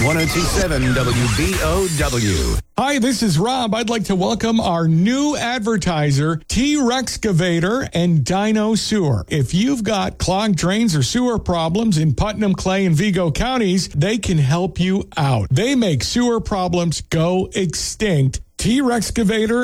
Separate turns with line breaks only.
1027 WBOW.
Hi, this is Rob. I'd like to welcome our new advertiser, T-Rexcavator and Dino Sewer. If you've got clogged drains or sewer problems in Putnam, Clay, and Vigo counties, they can help you out. They make sewer problems go extinct. T-Rexcavator